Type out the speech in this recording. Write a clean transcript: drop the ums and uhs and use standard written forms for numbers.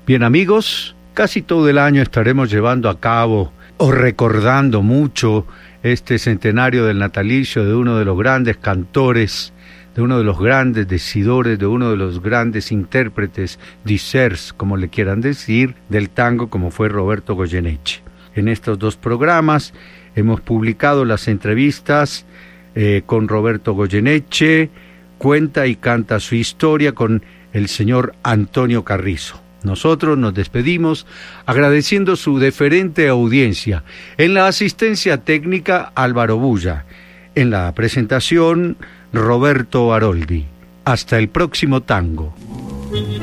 Bien, amigos, casi todo el año estaremos llevando a cabo o recordando mucho este centenario del natalicio de uno de los grandes cantores, de uno de los grandes decidores, de uno de los grandes intérpretes, disers, como le quieran decir, del tango, como fue Roberto Goyeneche. En estos dos programas hemos publicado las entrevistas con Roberto Goyeneche, cuenta y canta su historia con el señor Antonio Carrizo. Nosotros nos despedimos agradeciendo su deferente audiencia. En la asistencia técnica, Álvaro Bulla. En la presentación, Roberto Aroldi. Hasta el próximo tango.